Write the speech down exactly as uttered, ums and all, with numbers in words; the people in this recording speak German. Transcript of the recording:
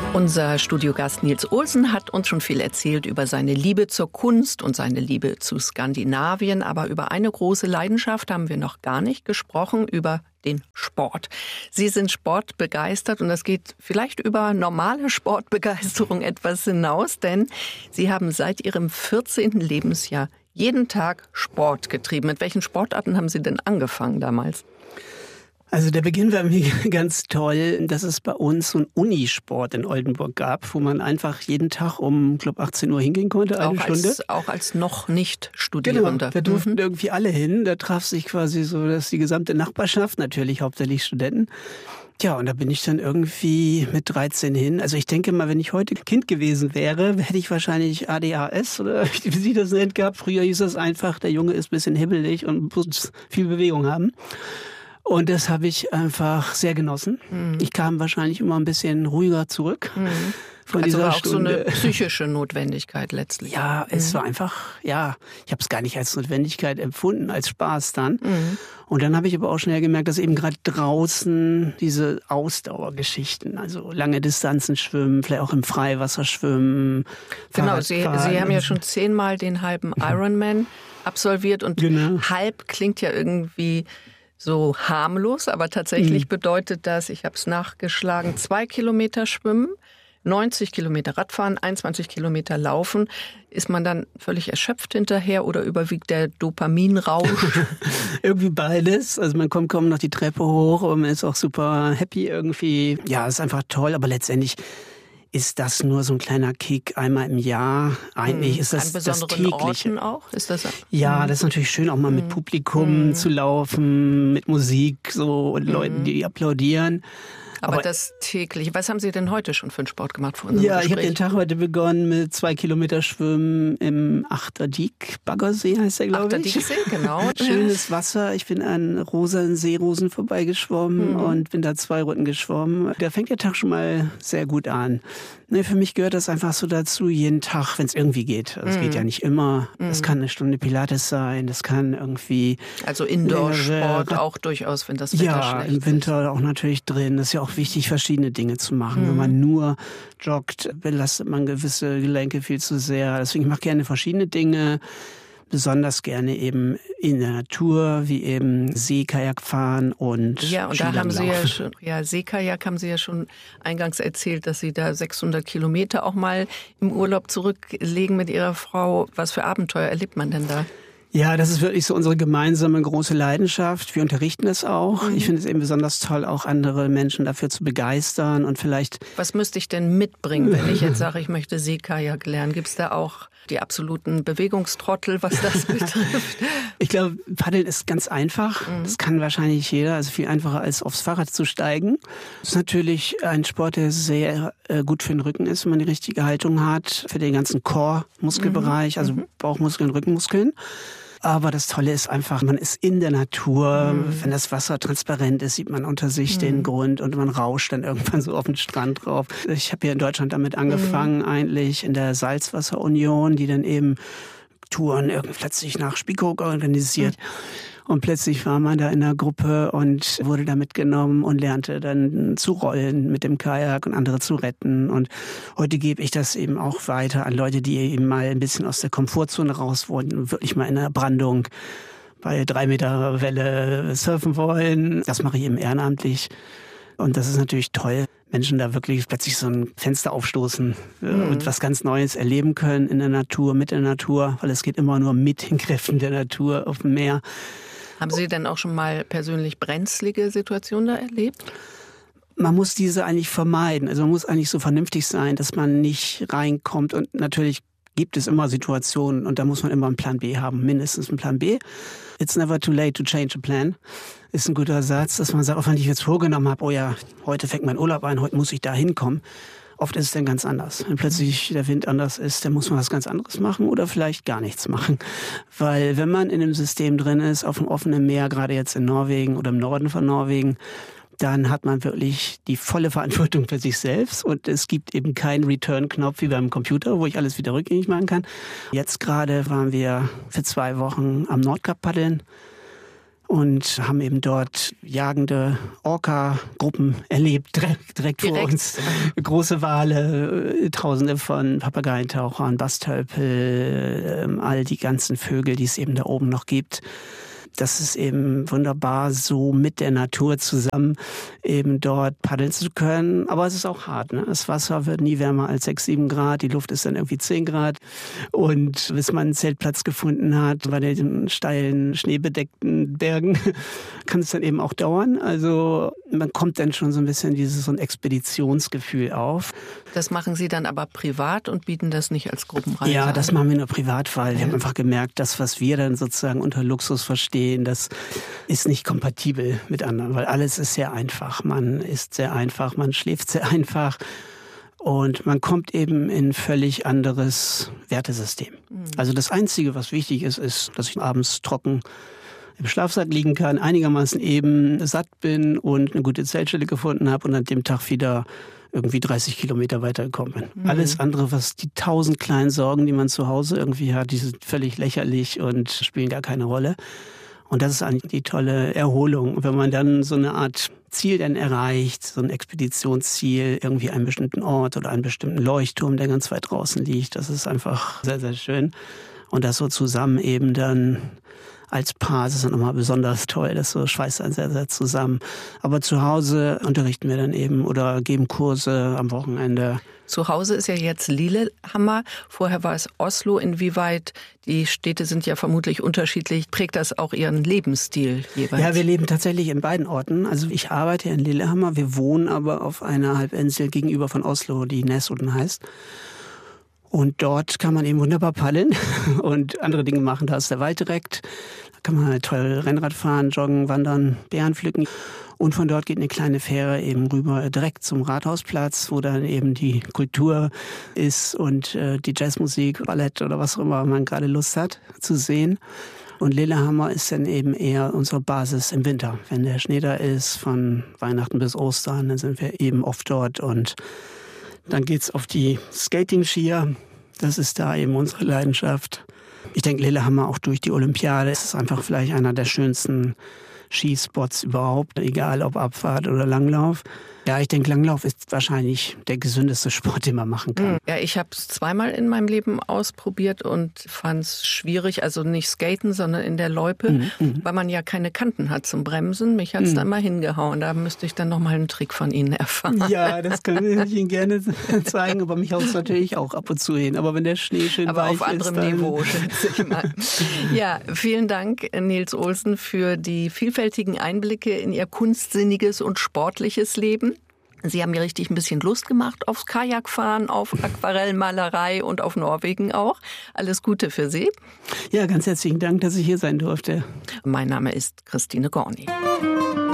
Unser Studiogast Niels Olsen hat uns schon viel erzählt über seine Liebe zur Kunst und seine Liebe zu Skandinavien. Aber über eine große Leidenschaft haben wir noch gar nicht gesprochen, über den Sport. Sie sind sportbegeistert und das geht vielleicht über normale Sportbegeisterung etwas hinaus, denn Sie haben seit Ihrem vierzehnten Lebensjahr jeden Tag Sport getrieben. Mit welchen Sportarten haben Sie denn angefangen damals? Also der Beginn war mir ganz toll, dass es bei uns so einen Unisport in Oldenburg gab, wo man einfach jeden Tag um, glaube achtzehn Uhr hingehen konnte, eine auch Stunde. Als, auch als noch nicht Studierender. Genau, da durften mhm. irgendwie alle hin. Da traf sich quasi so dass die gesamte Nachbarschaft, natürlich hauptsächlich Studenten. Ja, und da bin ich dann irgendwie mit dreizehn hin. Also ich denke mal, wenn ich heute Kind gewesen wäre, hätte ich wahrscheinlich A D H S oder wie sie das nennt gehabt. Früher hieß das einfach, der Junge ist ein bisschen hibbelig und muss viel Bewegung haben. Und das habe ich einfach sehr genossen. Mhm. Ich kam wahrscheinlich immer ein bisschen ruhiger zurück. Mhm. Von also dieser war auch Stunde. So eine psychische Notwendigkeit letztlich. Ja, es mhm. war einfach, ja, ich habe es gar nicht als Notwendigkeit empfunden, als Spaß dann. Mhm. Und dann habe ich aber auch schnell gemerkt, dass eben gerade draußen diese Ausdauergeschichten, also lange Distanzen schwimmen, vielleicht auch im Freiwasser schwimmen. Genau, Sie, Sie haben ja schon zehnmal den halben Ironman absolviert und genau. halb klingt ja irgendwie so harmlos, aber tatsächlich mhm. bedeutet das, ich habe es nachgeschlagen, zwei Kilometer schwimmen, neunzig Kilometer Radfahren, einundzwanzig Kilometer laufen. Ist man dann völlig erschöpft hinterher oder überwiegt der Dopaminrausch? Irgendwie beides. Also man kommt kaum noch die Treppe hoch und man ist auch super happy irgendwie. Ja, ist einfach toll, aber letztendlich ist das nur so ein kleiner Kick einmal im Jahr. Eigentlich hm. ist das An das besonderen tägliche. Orten auch? Ist das? Ja, das ist natürlich schön, auch mal mit Publikum hm. zu laufen, mit Musik so und hm. Leuten, die applaudieren. Aber, Aber das täglich. Was haben Sie denn heute schon für einen Sport gemacht vor unserem Ja, Gespräch? Ich habe den Tag heute begonnen mit zwei Kilometer Schwimmen im Achterdiek. Baggersee heißt der, glaube ich. Achterdiek, genau. Schönes Wasser. Ich bin an rosa Seerosen vorbeigeschwommen mhm. und bin da zwei Runden geschwommen. Da fängt der Tag schon mal sehr gut an. Nee, für mich gehört das einfach so dazu, jeden Tag, wenn es irgendwie geht. Es mhm. geht ja nicht immer. Es mhm. kann eine Stunde Pilates sein, das kann irgendwie... Also Indoor-Sport auch durchaus, wenn das Wetter ja, schlecht ist. Ja, im Winter auch natürlich drin. Das ist ja auch wichtig, verschiedene Dinge zu machen. Mhm. Wenn man nur joggt, belastet man gewisse Gelenke viel zu sehr. Deswegen mache ich gerne verschiedene Dinge. Besonders gerne eben in der Natur, wie eben Seekajak fahren und Ja, und da haben Sie ja schon, ja, Seekajak haben Sie ja schon eingangs erzählt, dass Sie da sechshundert Kilometer auch mal im Urlaub zurücklegen mit Ihrer Frau. Was für Abenteuer erlebt man denn da? Ja, das ist wirklich so unsere gemeinsame große Leidenschaft. Wir unterrichten es auch. Mhm. Ich finde es eben besonders toll, auch andere Menschen dafür zu begeistern und vielleicht... Was müsste ich denn mitbringen, wenn ich jetzt sage, ich möchte Seekajak lernen? Gibt es da auch die absoluten Bewegungstrottel, was das betrifft? Ich glaube, Paddeln ist ganz einfach. Mhm. Das kann wahrscheinlich jeder. Also viel einfacher als aufs Fahrrad zu steigen. Das ist natürlich ein Sport, der sehr äh, gut für den Rücken ist, wenn man die richtige Haltung hat. Für den ganzen Core-Muskelbereich, mhm. also Bauchmuskeln, Rückenmuskeln. Aber das Tolle ist einfach, man ist in der Natur. Mhm. Wenn das Wasser transparent ist, sieht man unter sich mhm. den Grund und man rauscht dann irgendwann so auf den Strand drauf. Ich habe hier in Deutschland damit angefangen, mhm. eigentlich in der Salzwasserunion, die dann eben Touren irgendwie plötzlich nach Spiekeroog organisiert. Mhm. Und plötzlich war man da in einer Gruppe und wurde da mitgenommen und lernte dann zu rollen mit dem Kajak und andere zu retten. Und heute gebe ich das eben auch weiter an Leute, die eben mal ein bisschen aus der Komfortzone raus wollen und wirklich mal in einer Brandung bei drei Meter Welle surfen wollen. Das mache ich eben ehrenamtlich. Und das ist natürlich toll, Menschen da wirklich plötzlich so ein Fenster aufstoßen mhm. und was ganz Neues erleben können in der Natur, mit der Natur, weil es geht immer nur mit den Kräften der Natur auf dem Meer. Haben Sie denn auch schon mal persönlich brenzlige Situationen da erlebt? Man muss diese eigentlich vermeiden. Also man muss eigentlich so vernünftig sein, dass man nicht reinkommt. Und natürlich gibt es immer Situationen und da muss man immer einen Plan B haben, mindestens einen Plan B. It's never too late to change a plan. Ist ein guter Satz, dass man sagt, auch wenn ich jetzt vorgenommen habe, oh ja, heute fängt mein Urlaub an, heute muss ich da hinkommen. Oft ist es dann ganz anders. Wenn plötzlich der Wind anders ist, dann muss man was ganz anderes machen oder vielleicht gar nichts machen. Weil wenn man in einem System drin ist, auf dem offenen Meer, gerade jetzt in Norwegen oder im Norden von Norwegen, dann hat man wirklich die volle Verantwortung für sich selbst und es gibt eben keinen Return-Knopf wie beim Computer, wo ich alles wieder rückgängig machen kann. Jetzt gerade waren wir für zwei Wochen am Nordkap paddeln. und haben eben dort jagende Orca-Gruppen erlebt, direkt, direkt vor uns. Große Wale, Tausende von Papageientauchern, Bastölpel, all die ganzen Vögel, die es eben da oben noch gibt. Das ist eben wunderbar, so mit der Natur zusammen eben dort paddeln zu können. Aber es ist auch hart, ne? Das Wasser wird nie wärmer als sechs, sieben Grad. Die Luft ist dann irgendwie zehn Grad. Und bis man einen Zeltplatz gefunden hat bei den steilen, schneebedeckten Bergen, kann es dann eben auch dauern. Also man kommt dann schon so ein bisschen dieses so ein Expeditionsgefühl auf. Das machen Sie dann aber privat und bieten das nicht als Gruppenreise Ja, das an? machen wir nur privat, weil wir haben einfach gemerkt, das, was wir dann sozusagen unter Luxus verstehen, das ist nicht kompatibel mit anderen, weil alles ist sehr einfach. Man isst sehr einfach, man schläft sehr einfach und man kommt eben in ein völlig anderes Wertesystem. Mhm. Also das Einzige, was wichtig ist, ist, dass ich abends trocken im Schlafsack liegen kann, einigermaßen eben satt bin und eine gute Zeltstelle gefunden habe und an dem Tag wieder irgendwie dreißig Kilometer weitergekommen bin. Mhm. Alles andere, was die tausend kleinen Sorgen, die man zu Hause irgendwie hat, die sind völlig lächerlich und spielen gar keine Rolle. Und das ist eigentlich die tolle Erholung. Wenn man dann so eine Art Ziel dann erreicht, so ein Expeditionsziel, irgendwie einen bestimmten Ort oder einen bestimmten Leuchtturm, der ganz weit draußen liegt, das ist einfach sehr, sehr schön. Und das so zusammen eben dann als Paar, das ist dann nochmal besonders toll, das so schweißt einen sehr, sehr zusammen. Aber zu Hause unterrichten wir dann eben oder geben Kurse am Wochenende. Zu Hause ist ja jetzt Lillehammer, vorher war es Oslo. Inwieweit, die Städte sind ja vermutlich unterschiedlich, prägt das auch Ihren Lebensstil jeweils? Ja, wir leben tatsächlich in beiden Orten. Also ich arbeite in Lillehammer, wir wohnen aber auf einer Halbinsel gegenüber von Oslo, die Nesodden heißt. Und dort kann man eben wunderbar paddeln und andere Dinge machen. Da ist der Wald direkt. Da kann man halt toll Rennrad fahren, joggen, wandern, Beeren pflücken. Und von dort geht eine kleine Fähre eben rüber direkt zum Rathausplatz, wo dann eben die Kultur ist und äh, die Jazzmusik, Ballett oder was auch immer man gerade Lust hat zu sehen. Und Lillehammer ist dann eben eher unsere Basis im Winter. Wenn der Schnee da ist, von Weihnachten bis Ostern, dann sind wir eben oft dort und dann geht's auf die Skating-Skier. Das ist da eben unsere Leidenschaft. Ich denke, Lillehammer auch durch die Olympiade ist einfach vielleicht einer der schönsten Skispots überhaupt, egal ob Abfahrt oder Langlauf. Ja, ich denke, Langlauf ist wahrscheinlich der gesündeste Sport, den man machen kann. Ja, ich habe es zweimal in meinem Leben ausprobiert und fand es schwierig, also nicht skaten, sondern in der Loipe, mhm. weil man ja keine Kanten hat zum Bremsen. Mich hat es mhm. dann mal hingehauen. Da müsste ich dann noch mal einen Trick von Ihnen erfahren. Ja, das kann ich Ihnen gerne zeigen, aber mich haut es natürlich auch ab und zu hin. Aber wenn der Schnee schön aber weich auf anderem ist, Niveau, schätze ich mal. Ja, vielen Dank, Nils Olsen, für die vielfältigen Einblicke in Ihr kunstsinniges und sportliches Leben. Sie haben mir richtig ein bisschen Lust gemacht aufs Kajakfahren, auf Aquarellmalerei und auf Norwegen auch. Alles Gute für Sie. Ja, ganz herzlichen Dank, dass ich hier sein durfte. Mein Name ist Christine Gorni.